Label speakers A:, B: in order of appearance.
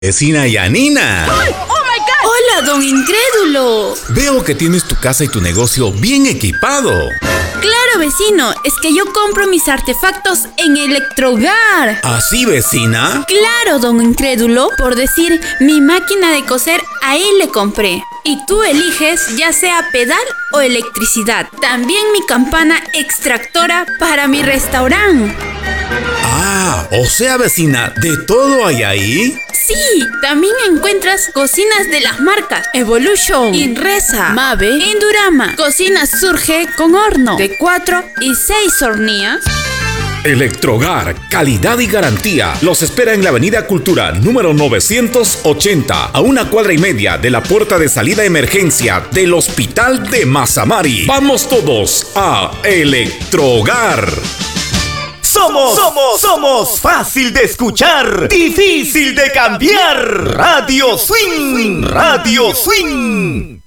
A: Vecina Yanina.
B: ¡Ay! ¡Oh, my God!
C: Hola, don Incrédulo.
A: Veo que tienes tu casa y tu negocio bien equipado.
C: Claro, vecino, es que yo compro mis artefactos en Electrohogar.
A: ¿Así, vecina?
C: Claro, don Incrédulo, por decir, mi máquina de coser ahí le compré. Y tú eliges ya sea pedal o electricidad. También mi campana extractora para mi restaurante.
A: Ah, o sea, vecina, ¿de todo hay ahí?
C: Sí, también encuentras cocinas de las marcas Evolution, Inresa, Mave, Indurama. Cocinas Surge con horno de 4 y 6 hornillas.
A: Electrohogar, calidad y garantía. Los espera en la Avenida Cultura número 980, a 1,5 cuadras de la puerta de salida emergencia del Hospital de Mazamari. Vamos todos a Electrohogar.
D: Somos fácil de escuchar, difícil de cambiar. Radio Swing.